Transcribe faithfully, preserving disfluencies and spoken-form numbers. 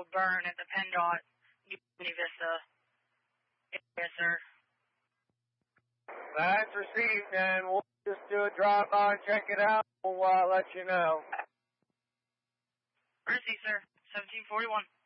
a burn at the PennDOT New Vista. Yes, sir. That's received, and we'll just do a drive-by and check it out. We'll uh, let you know. Receive, sir. seventeen forty-one.